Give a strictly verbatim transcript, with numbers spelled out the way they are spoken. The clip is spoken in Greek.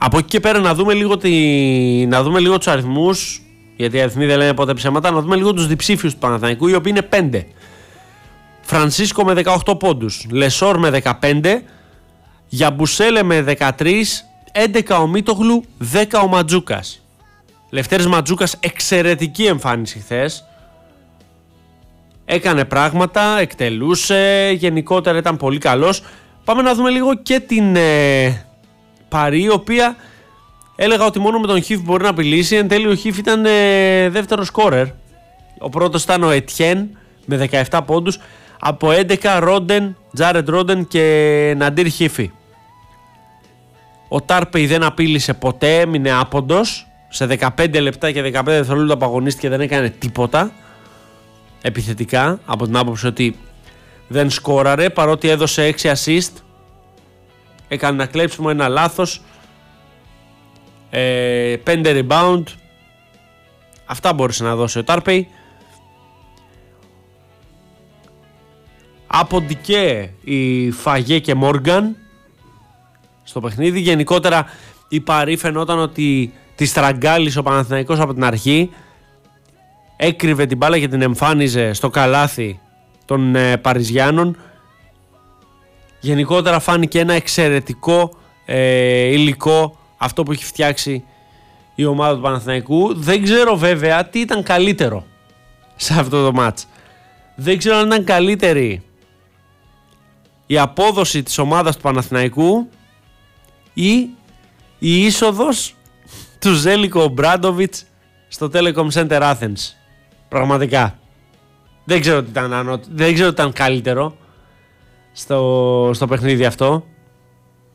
Από εκεί και πέρα να δούμε λίγο, τη... να δούμε λίγο τους αριθμούς, γιατί οι αριθμοί δεν λένε ποτέ ψέματα, να δούμε λίγο τους διψήφιους του Παναθηναϊκού, οι οποίοι είναι πέντε. Φρανσίσκο με δεκαοκτώ πόντους, Λεσόρ με δεκαπέντε, Γιαμπουσέλε με δεκατρία, έντεκα ο Μίτογλου, δέκα ο Ματζούκας. Λευτέρης Ματζούκας, εξαιρετική εμφάνιση χθες. Έκανε πράγματα, εκτελούσε, γενικότερα ήταν πολύ καλός. Πάμε να δούμε λίγο και την ε, Παρί, η οποία έλεγα ότι μόνο με τον Χιφ μπορεί να απειλήσει. Εν τέλει ο Χιφ ήταν ε, δεύτερο σκόρερ. Ο πρώτος ήταν ο Ετιέν με δεκαεπτά πόντους. Από έντεκα Ρόντεν, Τζάρεντ Ρόντεν και Ναντίρ Χίφι. Ο Τάρπεϊ δεν απείλησε ποτέ, έμεινε άποντος. Σε δεκαπέντε λεπτά και δεκαπέντε δευτερόλεπτα που αγωνίστηκε δεν έκανε τίποτα επιθετικά, από την άποψη ότι δεν σκόραρε, παρότι έδωσε έξι assist. Έκανε ένα κλέψιμο, ένα λάθος, ε, πέντε rebound. Αυτά μπόρεσε να δώσει ο Τάρπεϊ. Από Ντικέ η Φαγέ και Μόργαν στο παιχνίδι. Γενικότερα η Παρί φαινόταν ότι τη στραγγάλισε ο Παναθηναϊκός από την αρχή. Έκρυβε την μπάλα και την εμφάνιζε στο καλάθι των ε, Παριζιάνων. Γενικότερα φάνηκε ένα εξαιρετικό ε, υλικό αυτό που έχει φτιάξει η ομάδα του Παναθηναϊκού. Δεν ξέρω βέβαια τι ήταν καλύτερο σε αυτό το μάτς. Δεν ξέρω αν ήταν καλύτερη η απόδοση της ομάδας του Παναθηναϊκού ή η είσοδος του Ζέλικο Ομπράντοβιτς στο Telecom Center Athens. Πραγματικά δεν ξέρω τι ήταν, δεν ξέρω τι ήταν καλύτερο στο, στο παιχνίδι αυτό.